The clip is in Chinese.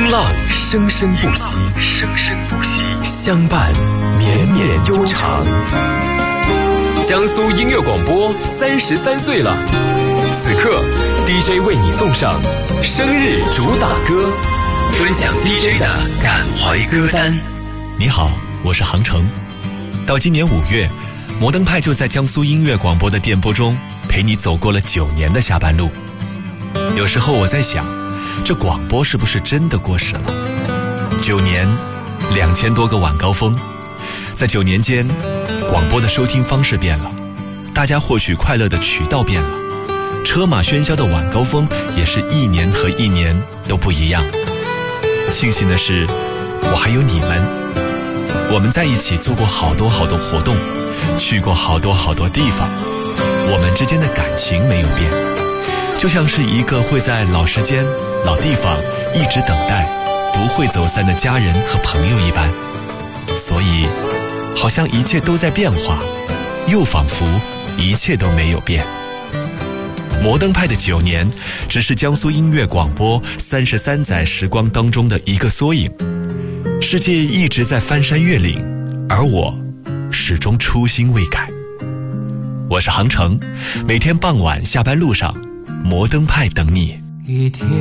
风浪生生不息，相伴绵绵悠长。江苏音乐广播33岁了，此刻 DJ 为你送上生日主打歌，分享 DJ 的感怀歌单。 你好，我是航程。到今年5月，摩登派就在江苏音乐广播的电波中陪你走过了9年的下班路。有时候我在想，这广播是不是真的过时了？9年，2000多个晚高峰，在9年间，广播的收听方式变了，大家获取快乐的渠道变了，车马喧嚣的晚高峰也是一年和一年都不一样。庆幸的是，我还有你们，我们在一起做过好多好多活动，去过好多好多地方，我们之间的感情没有变，就像是一个会在老时间、老地方一直等待，不会走散的家人和朋友一般。所以，好像一切都在变化，又仿佛一切都没有变。摩登派的9年，只是江苏音乐广播33载时光当中的一个缩影。世界一直在翻山越岭，而我始终初心未改。我是航程，每天傍晚下班路上，摩登派等你。